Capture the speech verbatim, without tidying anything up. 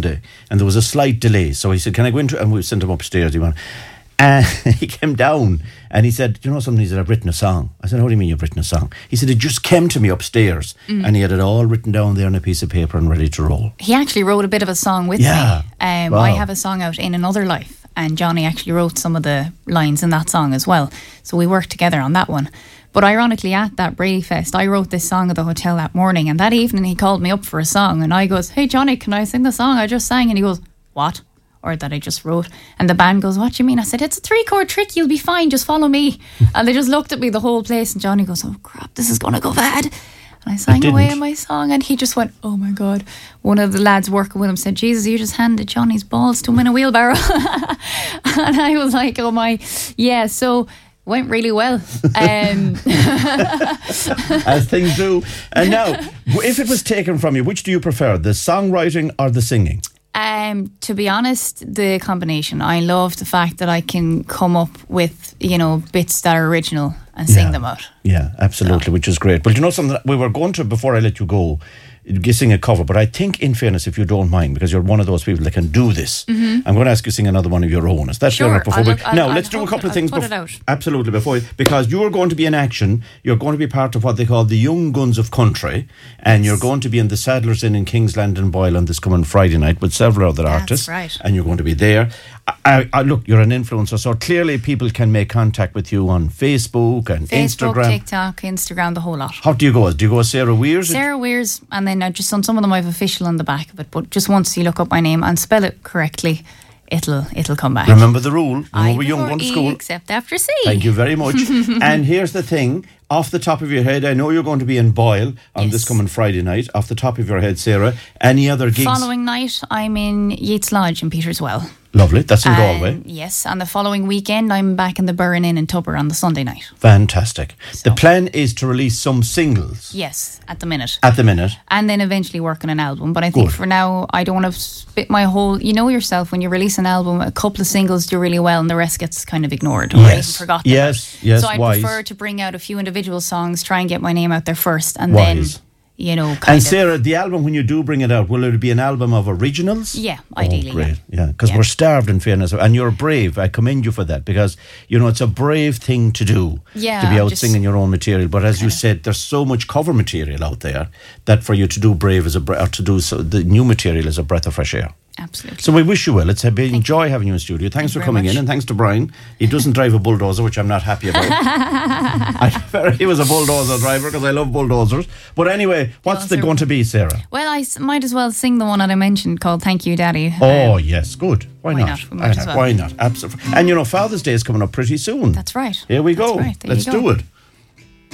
Tuesday, and there was a slight delay. So he said, "Can I go into?" And we sent him upstairs. He went, and he came down, and he said, "Do you know something?" He said, "I've written a song." I said, "How do you mean you've written a song?" He said, "It just came to me upstairs," mm. and he had it all written down there on a piece of paper and ready to roll. He actually wrote a bit of a song with yeah. me. Um, wow. I have a song out, In Another Life, and Johnny actually wrote some of the lines in that song as well. So we worked together on that one. But ironically, at that Brady Fest, I wrote this song at the hotel that morning, and that evening he called me up for a song, and I goes, "Hey Johnny, can I sing the song I just sang?" And he goes, "What?" Or that I just wrote. And the band goes, "What do you mean?" I said, "It's a three chord trick, you'll be fine, just follow me." And they just looked at me the whole place, and Johnny goes, "Oh crap, this is going to go bad." And I sang away in my song, and he just went, "Oh my God." One of the lads working with him said, "Jesus, you just handed Johnny's balls to him in a wheelbarrow." And I was like, oh my, yeah, so went really well. Um. As things do. And now, if it was taken from you, which do you prefer, the songwriting or the singing? Um, to be honest, the combination. I love the fact that I can come up with, you know, bits that are original and sing yeah. them out. Yeah, absolutely, so. Which is great. But you know something, we were going to, before I let you go, sing a cover, but I think, in fairness, if you don't mind, because you're one of those people that can do this, mm-hmm. I'm going to ask you to sing another one of your own. Is that sure, fair enough? Before we, I'll, now, I'll, let's I'll do a couple it, of things. I'll put before, it out. Absolutely, before you, because you're going to be in action, you're going to be part of what they call the Young Guns of Country, and yes. you're going to be in the Sadler's Inn in Kingsland and Boyle on this coming Friday night with several other That's artists. Right. And you're going to be there. I, I, look, you're an influencer, so clearly people can make contact with you on Facebook and Facebook, Instagram. TikTok, Instagram, the whole lot. How do you go? Do you go as Sarah Weirs? Sarah Weirs, and then I just on some of them I've official on the back of it, but just once you look up my name and spell it correctly, it'll it'll come back. Remember the rule. When we were young, before going to E school. except after C. Thank you very much. And here's the thing. Off the top of your head, I know you're going to be in Boyle on yes. this coming Friday night. Off the top of your head, Sarah, any other gigs? Following night, I'm in Yeats Lodge in Peterswell. Lovely, that's in um, Galway. Yes, and the following weekend, I'm back in the Burren Inn in Tupper on the Sunday night. Fantastic. So. The plan is to release some singles. Yes, at the minute. At the minute. And then eventually work on an album. But I think Good. for now, I don't want to spit my whole... You know yourself, when you release an album, a couple of singles do really well and the rest gets kind of ignored or yes. even forgotten. Yes, about. yes, So I wise. prefer to bring out a few individual songs, try and get my name out there first, and wise. then... You know, kind and of. Sarah, the album, when you do bring it out, will it be an album of originals? Yeah, ideally. Oh, great, yeah. Because yeah. we're starved, in fairness. And you're brave. I commend you for that, because, you know, it's a brave thing to do, yeah, to be out just, singing your own material. But as you said, there's so much cover material out there that for you to do brave is a bre- or to do so, the new material is a breath of fresh air. Absolutely. So we wish you well. It's been Thank enjoy you. having you in studio. Thanks Thank for coming in, and thanks to Brian. He doesn't drive a bulldozer, which I'm not happy about. I, he was a bulldozer driver because I love bulldozers. But anyway, what's the going to be, Sarah? Well, I s- might as well sing the one that I mentioned called "Thank You, Daddy." Oh Um, yes, good. Why, why not? not? We might as well. Why not? Absolutely. And you know, Father's Day is coming up pretty soon. That's right. Here we That's go. right. There Let's you go. do it.